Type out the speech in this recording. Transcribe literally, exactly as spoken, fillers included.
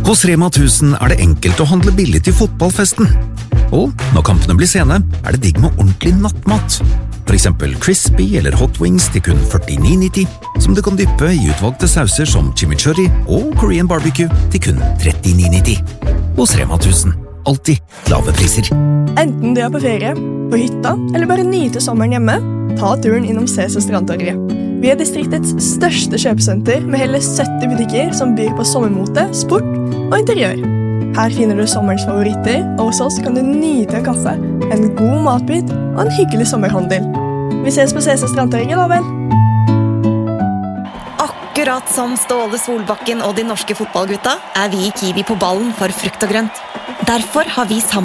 Hos Rema tusen er det enkelt å handle billig til fotballfesten. Og når kampene blir sene, er det digg med ordentlig nattmat. For eksempel crispy eller hot wings til kun førtini nitti, som du kan dyppe i utvalgte sauser som chimichurri og Korean barbecue til kun trettini nitti. Hos Rema tusen, alltid lave priser. Enten du er på ferie, på hytta, eller bare nyter sommeren hjemme, ta turen innom C C Strandtorget. Vi er distriktets største kjøpesenter med hele sytti butikker som byr på sommermote, sport og interiør. Her finner du sommerens favoritter, og hos oss kan du nyte en kaffe, en god matbit og en hyggelig sommerhandel. Vi ses på C C Strandtorget da vel. Akkurat som Ståle Solbakken og de norske fotballgutta er vi i Kiwi på ballen for frukt og grønt. Derfor har vi sammen